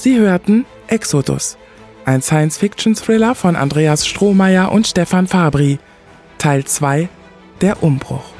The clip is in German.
Sie hörten Exodus, ein Science-Fiction-Thriller von Andreas Strohmeyer und Stefan Fabri, Teil 2, der Umbruch.